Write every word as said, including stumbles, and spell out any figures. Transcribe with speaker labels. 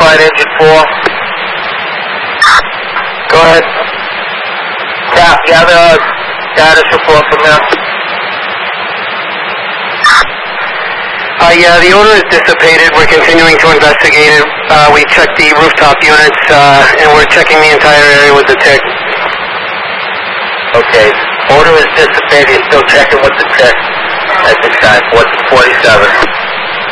Speaker 1: line, engine four. Go ahead. Yeah, gather status report from them.
Speaker 2: Uh, yeah, the odor is dissipated. We're continuing to investigate it. Uh, we checked the rooftop units, uh, and we're checking the entire area with the tick.
Speaker 1: Okay. Odor is dissipated. You're still checking with the tick at this time. fourteen forty-seven.